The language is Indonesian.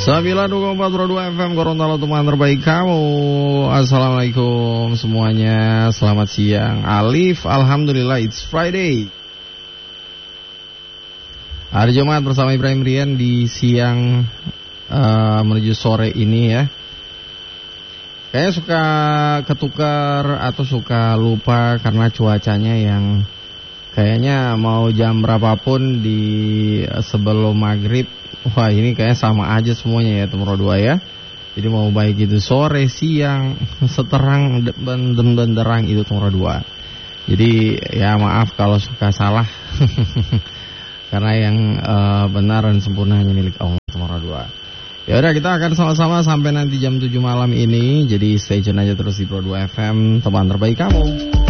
92 FM Gorontalo, teman terbaik kamu. Assalamualaikum semuanya. Selamat siang. Alif, alhamdulillah it's Friday. Hari Jumat bersama Ibrahim Rian di siang menuju sore ini ya. Kayaknya suka ketukar atau suka lupa karena cuacanya yang kayaknya mau jam berapapun di sebelum maghrib. Wah, ini kayaknya sama aja semuanya ya teman dua ya. Jadi mau baik itu sore, siang, seterang, benderang itu teman dua. Jadi ya maaf kalau suka salah. Karena yang benar dan sempurna hanya milik Allah teman dua. Ya udah, kita akan sama-sama sampai nanti jam 7 malam ini. Jadi stay tune aja terus di Pro 2 FM, teman terbaik kamu.